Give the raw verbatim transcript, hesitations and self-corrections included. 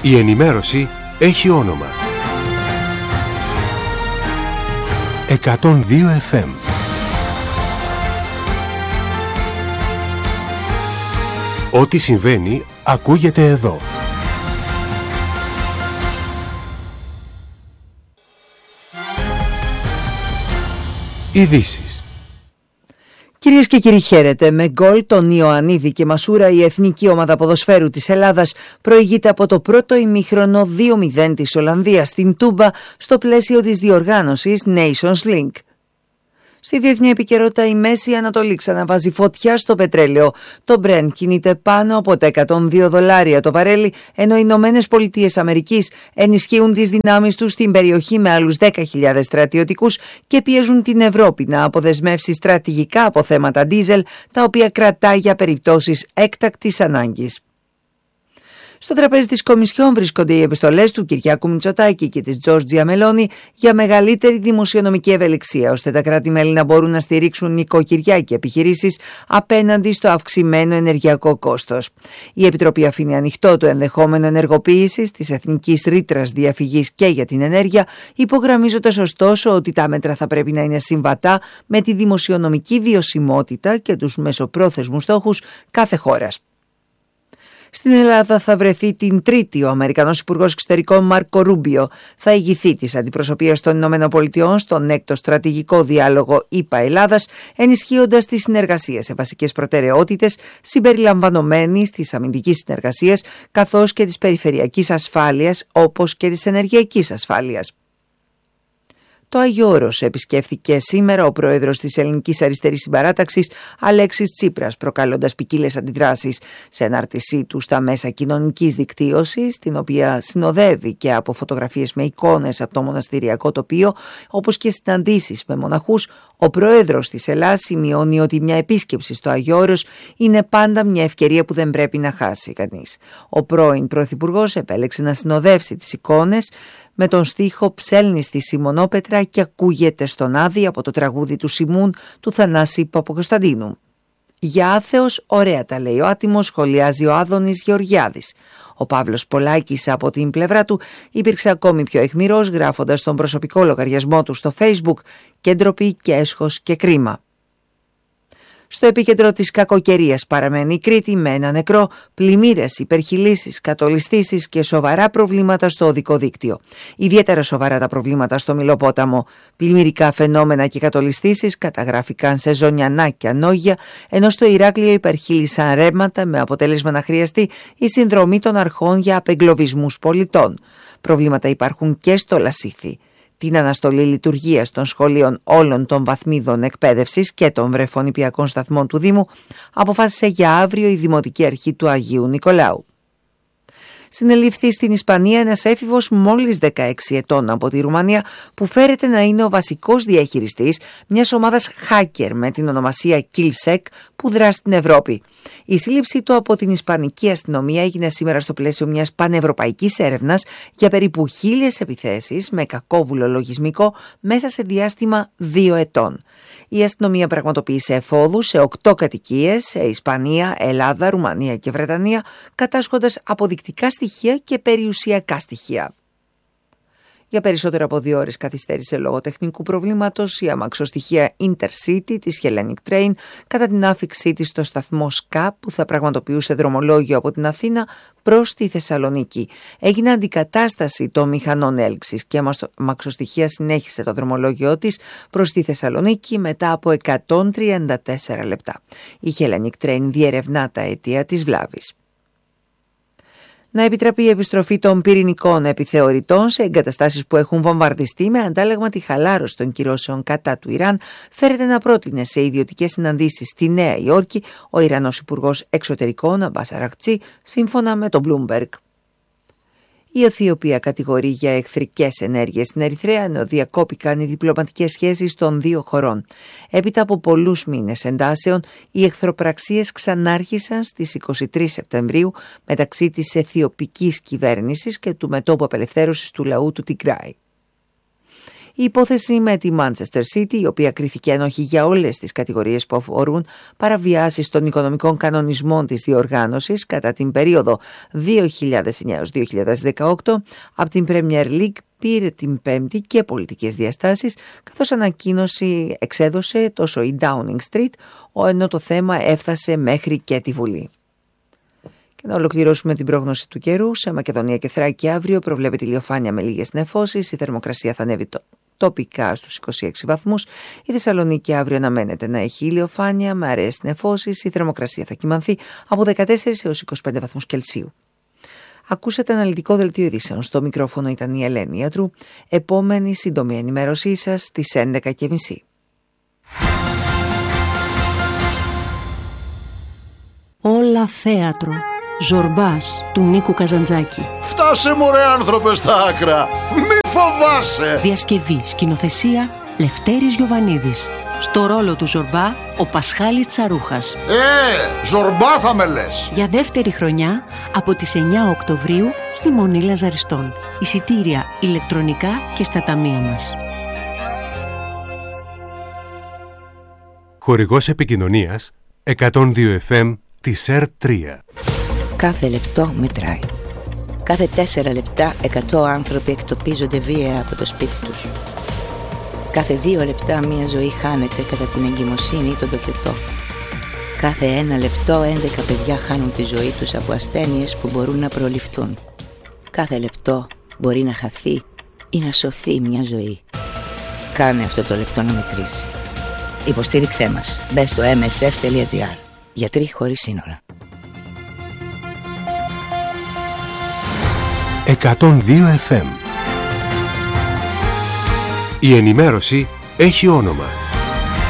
Η ενημέρωση έχει όνομα. εκατόν δύο εφ εμ. Ό,τι συμβαίνει ακούγεται εδώ. Ειδήσεις. Κυρίες και κύριοι, χαίρετε. Με γκολ τον Ιωαννίδη και Μασούρα, η εθνική ομάδα ποδοσφαίρου της Ελλάδας προηγείται από το πρώτο ημίχρονο δύο μηδέν της Ολλανδίας στην Τούμπα στο πλαίσιο της διοργάνωσης Nations League. Στη διεθνή επικαιρότητα, η Μέση Ανατολή ξαναβάζει φωτιά στο πετρέλαιο. Το Brent κινείται πάνω από τα εκατόν δύο δολάρια το βαρέλι, ενώ οι Ηνωμένες Πολιτείες Αμερικής ενισχύουν τις δυνάμεις τους στην περιοχή με άλλους δέκα χιλιάδες στρατιωτικούς και πιέζουν την Ευρώπη να αποδεσμεύσει στρατηγικά αποθέματα ντίζελ, τα οποία κρατά για περιπτώσεις έκτακτης ανάγκης. Στο τραπέζι της Κομισιόν βρίσκονται οι επιστολές του Κυριάκου Μητσοτάκη και της Τζόρτζια Μελόνι για μεγαλύτερη δημοσιονομική ευελιξία, ώστε τα κράτη-μέλη να μπορούν να στηρίξουν νοικοκυριά και επιχειρήσεις απέναντι στο αυξημένο ενεργειακό κόστος. Η Επιτροπή αφήνει ανοιχτό το ενδεχόμενο ενεργοποίησης της εθνικής ρήτρας διαφυγής και για την ενέργεια, υπογραμμίζοντας ωστόσο ότι τα μέτρα θα πρέπει να είναι συμβατά με τη δημοσιονομική βιωσιμότητα και τους μεσοπρόθεσμους στόχους κάθε χώρας. Στην Ελλάδα θα βρεθεί την Τρίτη ο Αμερικανός Υπουργός Εξωτερικών Μάρκο Ρούμπιο. Θα ηγηθεί της αντιπροσωπείας των Ηνωμένων Πολιτειών στον έκτο στρατηγικό διάλογο ΗΠΑ Ελλάδας, ενισχύοντας τη συνεργασία σε βασικές προτεραιότητες συμπεριλαμβανομένης της αμυντικής συνεργασίας καθώς και της περιφερειακής ασφάλειας όπως και της ενεργειακής ασφάλειας. Το Άγιο Όρος επισκέφθηκε σήμερα ο πρόεδρος της Ελληνικής Αριστερής Συμπαράταξης Αλέξης Τσίπρας, προκαλώντας ποικίλες αντιδράσεις σε ανάρτησή του στα μέσα κοινωνικής δικτύωσης, την οποία συνοδεύει και από φωτογραφίες με εικόνες από το μοναστηριακό τοπίο, όπως και συναντήσεις με μοναχούς. Ο πρόεδρος της Ελλάδας σημειώνει ότι μια επίσκεψη στο Άγιο Όρος είναι πάντα μια ευκαιρία που δεν πρέπει να χάσει κανείς. Ο πρώην πρωθυπουργός επέλεξε να συνοδεύσει τις εικόνες με τον στίχο «Ψέλνει στη Σιμονόπετρα» και ακούγεται στον Άδη από το τραγούδι του Σιμούν του Θανάση Παπακοσταντίνου. «Για άθεος, ωραία τα λέει ο άτιμος», σχολιάζει ο Άδωνης Γεωργιάδης. Ο Παύλος Πολάκης από την πλευρά του υπήρξε ακόμη πιο αιχμηρός, γράφοντας στον προσωπικό λογαριασμό του στο Facebook «Και ντροπή και έσχος και κρίμα». Στο επίκεντρο της κακοκαιρίας παραμένει η Κρήτη με ένα νεκρό, πλημμύρες, υπερχειλήσεις, κατολιστήσεις και σοβαρά προβλήματα στο οδικό δίκτυο. Ιδιαίτερα σοβαρά τα προβλήματα στο Μηλοπόταμο. Πλημμυρικά φαινόμενα και κατολιστήσεις καταγράφηκαν σε Ζωνιανά και Ανόγια, ενώ στο Ηράκλειο υπερχείλησαν ρεύματα με αποτέλεσμα να χρειαστεί η συνδρομή των αρχών για απεγκλωβισμούς πολιτών. Προβλήματα υπάρχουν και στο Λασίθι. Την αναστολή λειτουργίας των σχολείων όλων των βαθμίδων εκπαίδευσης και των βρεφονιπιακών σταθμών του Δήμου αποφάσισε για αύριο η Δημοτική Αρχή του Αγίου Νικολάου. Συνελήφθη στην Ισπανία ένας έφηβος μόλις δεκαέξι ετών από τη Ρουμανία που φέρεται να είναι ο βασικός διαχειριστής μιας ομάδας hacker με την ονομασία Killsec που δρά στην Ευρώπη. Η σύλληψή του από την Ισπανική αστυνομία έγινε σήμερα στο πλαίσιο μιας πανευρωπαϊκής έρευνας για περίπου χίλιες επιθέσεις με κακόβουλο λογισμικό μέσα σε διάστημα δύο ετών. Η αστυνομία πραγματοποίησε εφόδους σε οκτώ κατοικίες σε Ισπανία, Ελλάδα, Ρουμανία και Βρετανία, κατάσχοντας αποδεικτικά στοιχεία και περιουσιακά στοιχεία. Για περισσότερο από δύο ώρες καθυστέρησε λόγω τεχνικού προβλήματος η αμαξοστοιχεία Intercity της Hellenic Train κατά την άφιξή της στο σταθμό ΣΚΑ που θα πραγματοποιούσε δρομολόγιο από την Αθήνα προς τη Θεσσαλονίκη. Έγινε αντικατάσταση των μηχανών έλξης και η αμαξοστοιχεία συνέχισε το δρομολόγιο της προς τη Θεσσαλονίκη μετά από εκατόν τριάντα τέσσερα λεπτά. Η Hellenic Train διερευνά τα αιτία της βλάβης. Να επιτραπεί η επιστροφή των πυρηνικών επιθεωρητών σε εγκαταστάσεις που έχουν βομβαρδιστεί με αντάλλαγμα τη χαλάρωση των κυρώσεων κατά του Ιράν, φέρεται να πρότεινε σε ιδιωτικές συναντήσεις στη Νέα Υόρκη ο Ιρανός Υπουργός Εξωτερικών Αμπάς Αρακτσί, σύμφωνα με το Bloomberg. Η Αιθιοπία κατηγορεί για εχθρικές ενέργειες στην Ερυθρέα, ενώ διακόπηκαν οι διπλωματικές σχέσεις των δύο χωρών. Έπειτα από πολλούς μήνες εντάσεων, οι εχθροπραξίες ξανάρχισαν στις είκοσι τρεις Σεπτεμβρίου μεταξύ της αιθιοπικής κυβέρνησης και του μετώπου απελευθέρωσης του λαού του Τιγκράη. Η υπόθεση με τη Manchester City, η οποία κρίθηκε ένοχη για όλες τις κατηγορίες που αφορούν παραβιάσεις των οικονομικών κανονισμών της διοργάνωσης κατά την περίοδο δύο χιλιάδες εννιά έως δύο χιλιάδες δεκαοκτώ, από την Premier League πήρε την Πέμπτη και πολιτικές διαστάσεις, καθώς ανακοίνωση εξέδωσε τόσο η Downing Street, ενώ το θέμα έφτασε μέχρι και τη Βουλή. Και να ολοκληρώσουμε την πρόγνωση του καιρού. Σε Μακεδονία και Θράκη αύριο προβλέπεται ηλιοφάνεια με λίγες νεφώσεις. Η θερμοκρασία θα ανέβει το... τοπικά στους είκοσι έξι βαθμούς. Η Θεσσαλονίκη αύριο αναμένεται να έχει ηλιοφάνεια με αραιές νεφώσεις. Η θερμοκρασία θα κυμανθεί από δεκατέσσερις έως είκοσι πέντε βαθμούς Κελσίου. Ακούσατε αναλυτικό δελτίο ειδήσεων. Στο μικρόφωνο ήταν η Ελένη Ιατρού. Επόμενη σύντομη ενημέρωσή σας στις έντεκα και μισή. Όλα θέατρο. Ζορμπάς του Νίκου Καζαντζάκη. Φτάσε μωρέ άνθρωπε στα άκρα. Μη φοβάσαι. Διασκευή, σκηνοθεσία Λευτέρης Γιοβανίδης. Στο ρόλο του Ζορμπά ο Πασχάλης Τσαρούχας. Ε, Ζορμπά θα με λες. Για δεύτερη χρονιά από τις εννιά Οκτωβρίου στη Μονή Λαζαριστών. Εισιτήρια ηλεκτρονικά και στα ταμεία μας. Χορηγός επικοινωνίας εκατόν δύο εφ εμ της ΕΡ τρία. Κάθε λεπτό μετράει. Κάθε τέσσερα λεπτά εκατό άνθρωποι εκτοπίζονται βία από το σπίτι τους. Κάθε δύο λεπτά μία ζωή χάνεται κατά την εγκυμοσύνη ή τον τοκετό. Κάθε ένα λεπτό έντεκα παιδιά χάνουν τη ζωή τους από ασθένειες που μπορούν να προληφθούν. Κάθε λεπτό μπορεί να χαθεί ή να σωθεί μια ζωή. Κάνε αυτό το λεπτό να μετρήσει. Υποστήριξέ μας. Μπες στο εμ ες εφ τελεία τζι άρ. Γιατροί χωρίς σύνορα. εκατόν δύο εφ εμ. Η ενημέρωση έχει όνομα.